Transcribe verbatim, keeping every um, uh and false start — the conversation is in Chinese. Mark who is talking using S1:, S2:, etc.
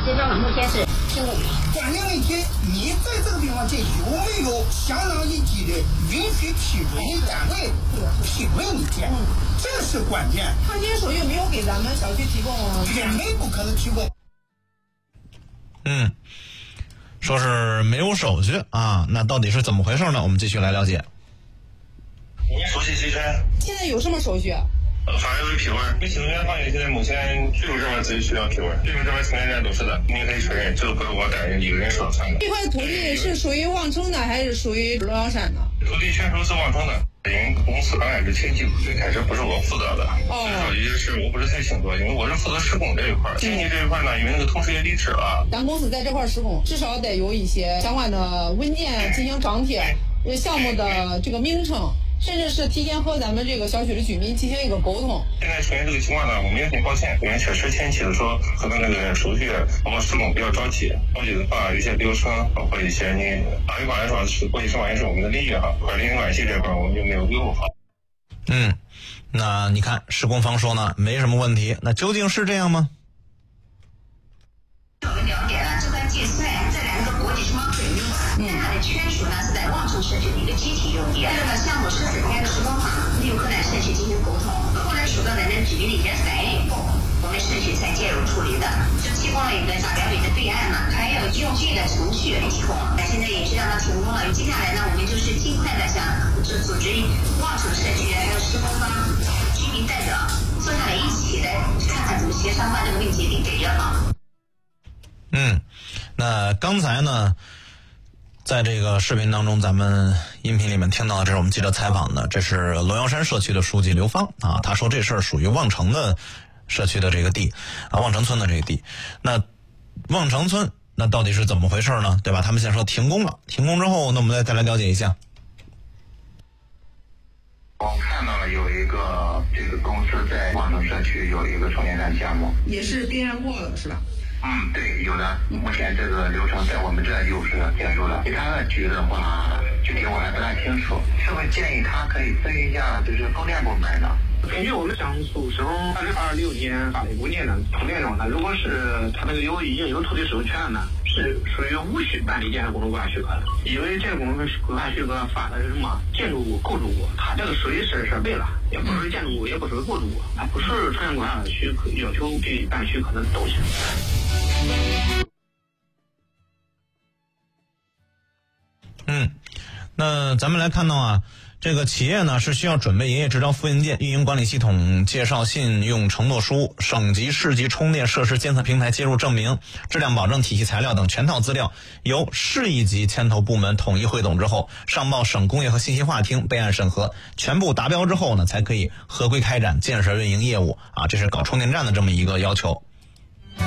S1: 接到了目前是十五。
S2: 关键问题，你在这个地方这有没有相当一级的允许批准的单位批准你建？这是关键。
S3: 创新手续没有给咱们小区提供，
S2: 根本不可能提供。
S4: 嗯，说是没有手续啊，那到底是怎么回事呢？我们继续来了解。
S5: 熟悉期权，
S3: 现在有什么手续？
S5: 法院有批文，你新能源行业现在目前居住这边自己需要批文，居住这边青年人都是的，您可以确认，这个不是我单人一个人说了算的。
S3: 这块土地是属于望城的还是属于龙阳山的？
S5: 土地全属是望城的，因为公司刚开始前期最开始不是我负责的，
S3: 哦，
S5: 所以是我不是太清楚，因为我是负责施工这一块，前期这一块呢，因为那个同事也离职了，
S3: 咱公司在这块施工，至少得有一些相关的文件进行张贴，项目的这个名称。甚至是提前和咱们这个小区的居民进行一个沟通。
S5: 现在出现这个情况呢，我们也挺抱歉，因为确实前期的时候可能那个手续包括施工比较着急，着急的话，有些流程包括一些你法律上来说是国际上也是我们的利益哈，或者邻里关系这块我们就没有维护好。
S4: 嗯，那你看施工方说呢没什么问题，那究竟是这样吗？
S6: 我们了解了这块界赛这两个国际什么水域，嗯，它的圈属呢是在望城社区的一个集体用地。这个项目是整天的施工方没有和咱社区进行沟通，后来收到咱们居民的一些反映以后，我们社区才介入处理的，就提供了一个大标准的备案嘛，还有用具的程序提供。那现在也是让它停工了，接下来呢，我们就是尽快的向就组织望城社区还有施工方、居民代表坐下来一起来看看怎么协商把这个问题给解决好。
S4: 嗯，那刚才呢，在这个视频当中，咱们音频里面听到的，这是我们记者采访的，这是龙阳山社区的书记刘芳啊，他说这事儿属于望城的社区的这个地啊，望城村的这个地。那望城村那到底是怎么回事呢？对吧？他们现在说停工了，停工之后，那我们再再来了解一下。
S7: 我看到了有一个这个公司在望城社区有一个充电站项目，
S3: 也是编上过了是吧？
S7: 嗯，对，有的。目前这个流程在我们这又是结束了。其他的局的话，具体我还不太清楚。是不是建议他可以分一下，就是供电部门的？
S8: 根据我们江苏省二零二六年发的文件呢，充电桩呢，如果是他那个有已经有土地使用权呢，是属于无需办理建设工程规划许可的。因为建筑工程规划许可发的是什么？建筑物、构筑物，它这个属于是设备了，也不是建筑物，也不是构筑物，它不是城乡规划许可要求去办许可的东西。
S4: 嗯，那咱们来看到啊，这个企业呢是需要准备营业执照复印件、运营管理系统介绍信用承诺书、省级市级充电设施监测平台接入证明、质量保证体系材料等全套资料，由市一级牵头部门统一汇总之后，上报省工业和信息化厅备案审核，全部达标之后呢，才可以合规开展建设运营业务啊，这是搞充电站的这么一个要求。